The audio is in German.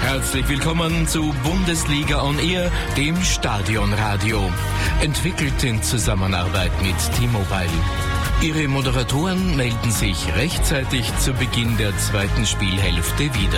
Herzlich willkommen zu Bundesliga on Air, dem Stadionradio. Entwickelt in Zusammenarbeit mit T-Mobile. Ihre Moderatoren melden sich rechtzeitig zu Beginn der zweiten Spielhälfte wieder.